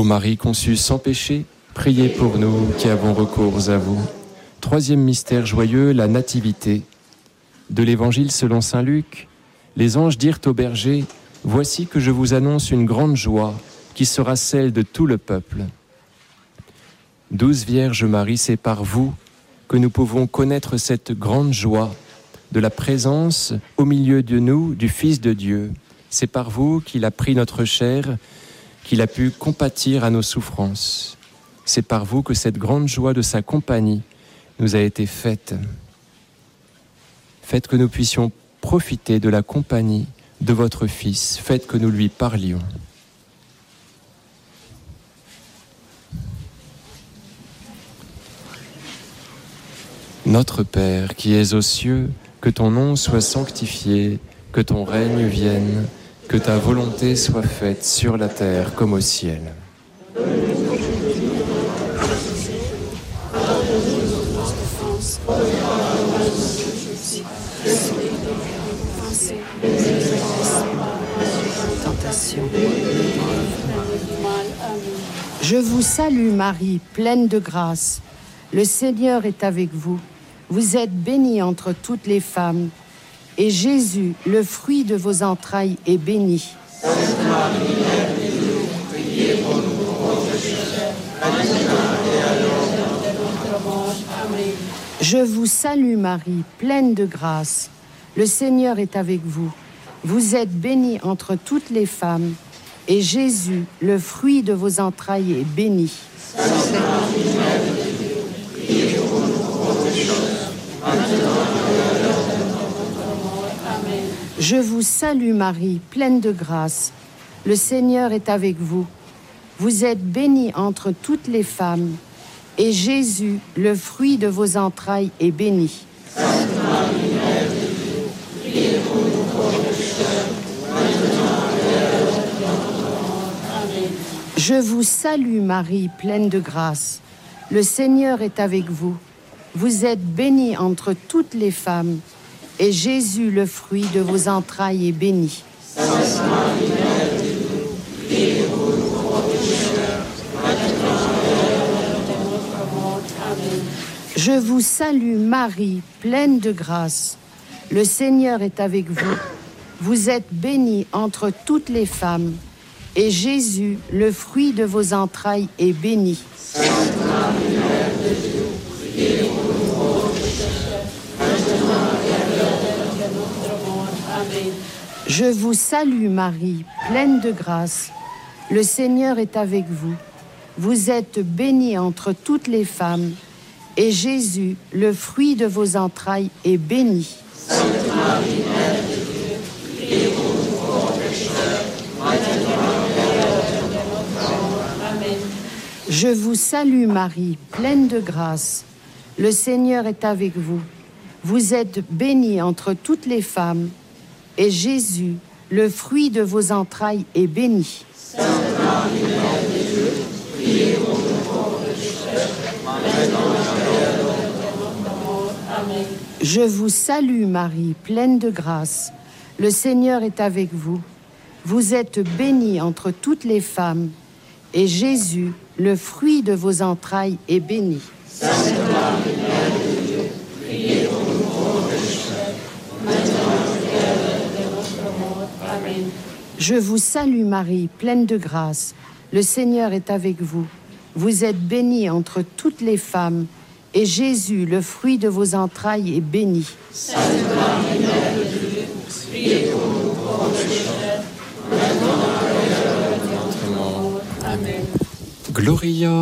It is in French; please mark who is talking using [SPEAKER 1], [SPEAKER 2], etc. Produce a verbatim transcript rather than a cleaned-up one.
[SPEAKER 1] Ô Marie conçue sans péché, priez pour nous qui avons recours à vous. Troisième mystère joyeux, la Nativité. De l'Évangile selon saint Luc, les anges dirent aux bergers, « Voici que je vous annonce une grande joie, qui sera celle de tout le peuple. » Douze Vierges Marie, c'est par vous que nous pouvons connaître cette grande joie de la présence au milieu de nous du Fils de Dieu. C'est par vous qu'il a pris notre chair, qu'il a pu compatir à nos souffrances. C'est par vous que cette grande joie de sa compagnie nous a été faite. Faites que nous puissions profiter de la compagnie de votre Fils. Faites que nous lui parlions. Notre Père, qui es aux cieux, que ton nom soit sanctifié, que ton règne vienne, que ta volonté soit faite sur la terre comme au ciel.
[SPEAKER 2] Je vous salue Marie, pleine de grâce. Le Seigneur est avec vous. Vous êtes bénie entre toutes les femmes. Et Jésus, le fruit de vos entrailles, est béni. Sainte Marie, Mère de Dieu, priez pour nous pauvres pécheurs, maintenant et à l'heure de notre mort. Amen. Je vous salue Marie, pleine de grâce. Le Seigneur est avec vous. Vous êtes bénie entre toutes les femmes. Et Jésus, le fruit de vos entrailles, est béni. Sainte Marie, Mère de Dieu, priez pour nous pauvres pécheurs, maintenant et à l'heure de notre mort. Amen. Je vous salue Marie, pleine de grâce. Le Seigneur est avec vous. Vous êtes bénie entre toutes les femmes. Et Jésus, le fruit de vos entrailles, est béni. Sainte Marie, Mère de Dieu, priez pour nous pauvres pécheurs, maintenant et à l'heure de notre mort. Amen. Je vous salue Marie, pleine de grâce. Le Seigneur est avec vous. Vous êtes bénie entre toutes les femmes. Et Jésus, le fruit de vos entrailles, est béni. Sainte Marie, Mère de Dieu, priez pour nous pauvres pécheurs, maintenant et à l'heure de notre mort. Amen. Je vous salue Marie, pleine de grâce. Le Seigneur est avec vous. Vous êtes bénie entre toutes les femmes. Et Jésus, le fruit de vos entrailles, est béni. Sainte Marie, Mère de Dieu, priez pour nous pauvres pécheurs, maintenant et à l'heure de notre mort. Amen. Je vous salue Marie, pleine de grâce. Le Seigneur est avec vous. Vous êtes bénie entre toutes les femmes. Et Jésus, le fruit de vos entrailles, est béni. Sainte Marie, Mère de Dieu, priez pour nous pauvres pécheurs, maintenant et à l'heure de notre mort. Amen. Je vous salue Marie, pleine de grâce. Le Seigneur est avec vous. Vous êtes bénie entre toutes les femmes. Et Jésus, le fruit de vos entrailles, est béni. Sainte Marie, Mère de Dieu, priez pour nous pauvres pécheurs, maintenant et à l'heure de notre mort. Amen. Je vous salue Marie, pleine de grâce. Le Seigneur est avec vous. Vous êtes bénie entre toutes les femmes. Et Jésus, le fruit de vos entrailles, est béni. Sainte Marie, Mère de Dieu, priez pour nous pauvres pécheurs, maintenant et à l'heure de notre mort. Amen. Je vous salue Marie, pleine de grâce. Le Seigneur est avec vous. Vous êtes bénie entre toutes les femmes. Et Jésus, le fruit de vos entrailles, est béni. Sainte Marie, Mère de Dieu, priez pour nous pauvres pécheurs, maintenant et à l'heure de notre mort. Amen.
[SPEAKER 1] Gloria